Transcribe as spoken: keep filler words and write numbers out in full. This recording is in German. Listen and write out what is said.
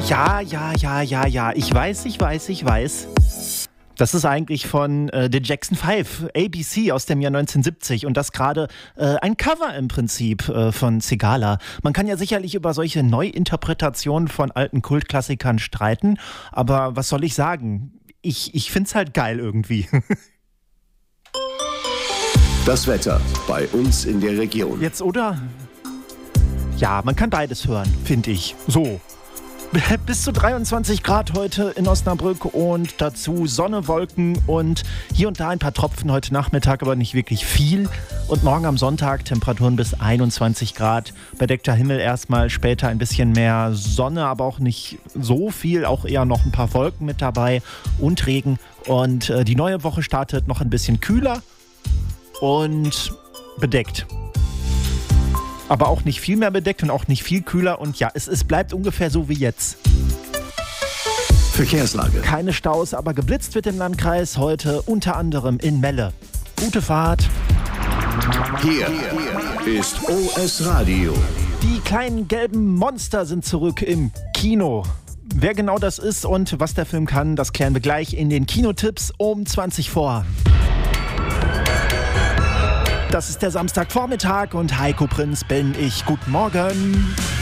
Ja, ja, ja, ja, ja. Ich weiß, ich weiß, ich weiß. Das ist eigentlich von äh, The Jackson Five, A B C aus dem Jahr neunzehnhundertsiebzig und das gerade äh, ein Cover im Prinzip äh, von Sigala. Man kann ja sicherlich über solche Neuinterpretationen von alten Kultklassikern streiten, aber was soll ich sagen? Ich, ich find's halt geil irgendwie. Das Wetter bei uns in der Region. Jetzt, oder? Ja, man kann beides hören, finde ich. So. Bis zu dreiundzwanzig Grad heute in Osnabrück und dazu Sonne, Wolken und hier und da ein paar Tropfen heute Nachmittag, aber nicht wirklich viel. Und morgen am Sonntag Temperaturen bis einundzwanzig Grad. Bedeckter Himmel erstmal, später ein bisschen mehr Sonne, aber auch nicht so viel. Auch eher noch ein paar Wolken mit dabei und Regen. Und äh, die neue Woche startet noch ein bisschen kühler und bedeckt. Aber auch nicht viel mehr bedeckt und auch nicht viel kühler. Und ja, es, es bleibt ungefähr so wie jetzt. Verkehrslage. Keine Staus, aber geblitzt wird im Landkreis heute unter anderem in Melle. Gute Fahrt. Hier, hier ist O S Radio. Die kleinen gelben Monster sind zurück im Kino. Wer genau das ist und was der Film kann, das klären wir gleich in den Kinotipps um zwanzig vor. Das ist der Samstagvormittag und Heiko Prinz bin ich. Guten Morgen.